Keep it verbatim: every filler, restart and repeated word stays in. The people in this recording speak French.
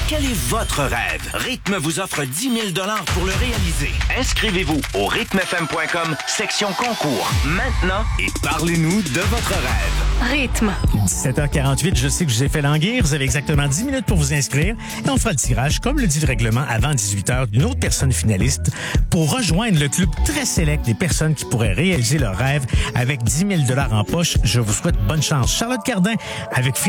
Quel est votre rêve? Rythme vous offre dix mille dollars pour le réaliser. Inscrivez-vous au rythme f m point com, section concours, maintenant, et parlez-nous de votre rêve. Rythme. dix-sept heures quarante-huit, je sais que je vous ai fait languir. Vous avez exactement dix minutes pour vous inscrire. Et on fera le tirage, comme le dit le règlement, avant dix-huit heures, d'une autre personne finaliste pour rejoindre le club très sélect des personnes qui pourraient réaliser leur rêve avec dix mille dollars en poche. Je vous souhaite bonne chance. Charlotte Cardin avec